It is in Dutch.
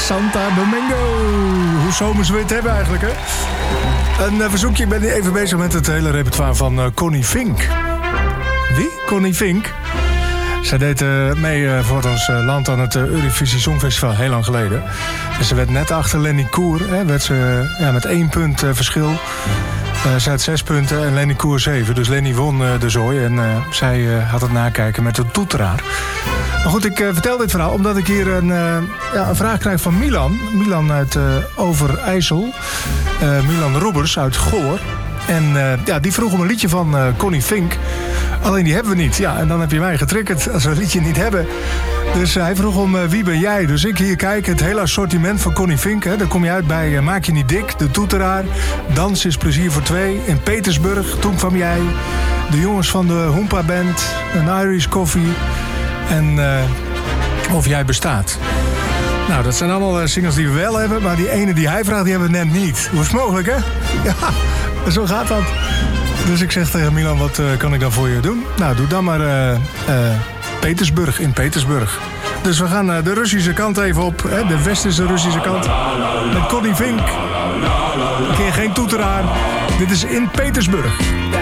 Santa Domingo. Hoe zomers we het hebben eigenlijk, hè? Een verzoekje, ik ben even bezig met het hele repertoire van Connie Fink. Wie? Connie Fink? Zij deed mee voor ons land aan het Eurovisie Songfestival heel lang geleden. En ze werd net achter Lenny Koer. Werd ze met 1 punt verschil. Zij had 6 punten en Lenny Koer 7. Dus Lenny won de zooi. En zij had het nakijken met de toeteraar. Maar goed, ik vertel dit verhaal omdat ik hier een vraag krijg van Milan. Milan uit Overijssel. Milan Robbers uit Goor. En die vroeg om een liedje van Connie Fink. Alleen die hebben we niet. Ja, en dan heb je mij getriggerd als we een liedje niet hebben. Dus hij vroeg om Wie ben jij? Dus ik hier kijk, het hele assortiment van Connie Fink. Hè. Daar kom je uit bij Maak je niet dik, De Toeteraar. Dans is plezier voor 2. In Petersburg, toen kwam jij. De jongens van de Hoompa Band. Een Irish Coffee. En Of jij bestaat. Nou, dat zijn allemaal singles die we wel hebben. Maar die ene die hij vraagt, die hebben we net niet. Hoe is het mogelijk, hè? Ja, zo gaat dat. Dus ik zeg tegen Milan, wat kan ik dan voor je doen? Nou, doe dan maar Petersburg, in Petersburg. Dus we gaan de Russische kant even op. Hè, de westerse Russische kant. Met Connie Fink. Een keer geen toeteraar. Dit is in Petersburg.